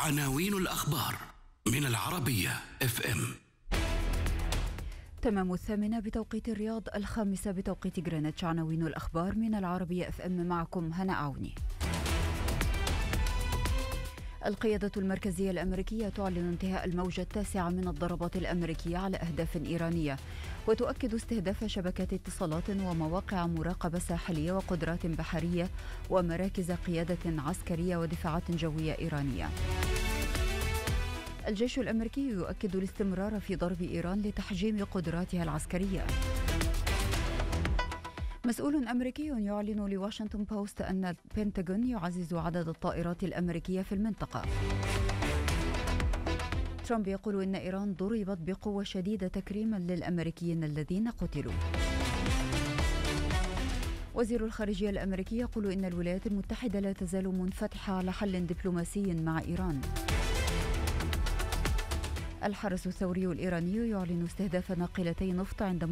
عناوين الأخبار من العربية FM. تمام 8 بتوقيت الرياض، 5 بتوقيت غرينتش. عناوين الأخبار من العربية FM، معكم هنا عوني. القيادة المركزية الأمريكية تعلن انتهاء الموجة التاسعة من الضربات الأمريكية على أهداف إيرانية، وتؤكد استهداف شبكات اتصالات ومواقع مراقبة ساحلية وقدرات بحرية ومراكز قيادة عسكرية ودفاعات جوية إيرانية. الجيش الأمريكي يؤكد الاستمرار في ضرب إيران لتحجيم قدراتها العسكرية. مسؤول أمريكي يعلن لواشنطن بوست أن البنتاغون يعزز عدد الطائرات الأمريكية في المنطقة. ترامب يقول إن إيران ضربت بقوة شديدة تكريما للأمريكيين الذين قتلوا. وزير الخارجية الأمريكي يقول إن الولايات المتحدة لا تزال منفتحة على حل دبلوماسي مع إيران. الحرس الثوري الإيراني يعلن استهداف ناقلتي نفط عند